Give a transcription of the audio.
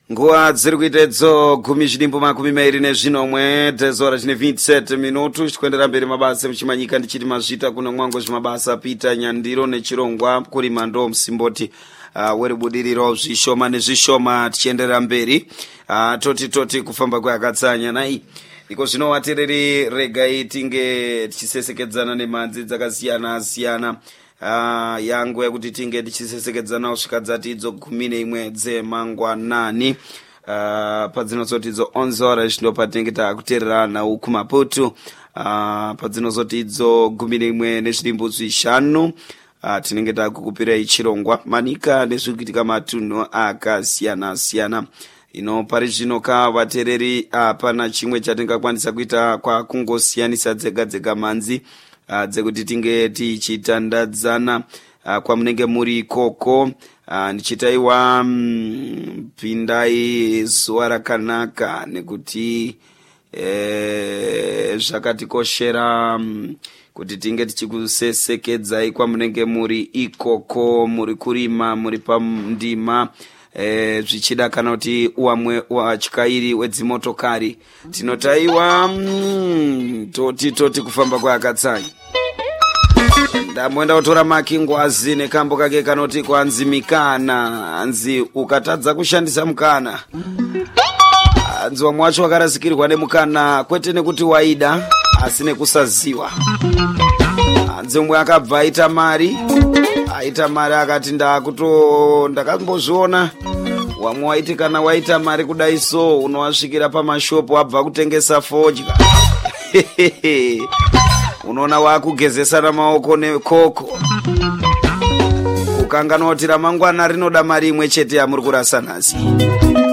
Nguva dziri kuitedzo 10:20 tezora chine 27 minutu chikuendera mberi mabasa muchimanyika ndichiti mazvita kuno mwango zvimabasa Peter Nyandiro nechirongwa kuri mando musimboti weribudiriro zvishoma nezvishoma tichiendera mberi toti kufamba kwakatsanya nai iko zvino watereri regai tinge tichisesekedzana nemanzi dzakasiyana siyana yangu yakuti tinge tichisesekedzana kusvika dzatidzo 11 dzemangwanani padzinozotidzo 11 zvindopatinge takutererana uku Maputo padzinozotidzo 11:5 tinenge takukupirai chirongwa manika nezvikuitika matunhu akasiyana siyana. Ino pari zvino vatereri pana chimwe chatingakwanisa kuita kwakungosiyanisa dzega manzi dzekuti tinge tichitandadzana kwamunenge muri ikoko ndichitaiwa pindai zuva rakanaka nekuti zvakatikoshera kuti tinge tichikusesekedzai kwamunenge muri ikoko, muri kurima, muri pamundima zvichida kana kuti uamwe wachikairi wedzimotokari tinotaiwa toti kufamba kwakatsanya. Ndamboenda kutora makingwazi nekambo kake kanoti kwanzi mikana hanzi ukatadza kushandisa mukana hanzi wamwe wacho wakarasikirwa nemukana kwete nekuti waida asi nekusaziwa. Hanzi umwe akabva aita mari akati ndakambozviona wamwe waiti kana waita mari kudai so unowasvikira pamashopu wabva kutengesa fodya unoona wakugezesana maoko nekoko ukanganotira mangwana rinoda mari imwe chete yamuri kurasa nhasi.